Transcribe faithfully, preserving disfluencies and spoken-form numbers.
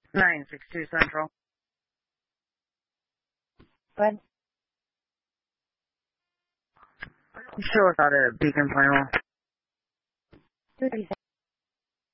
nine six two Central. What? Show us out at Beacon Plano. two thirty-seven.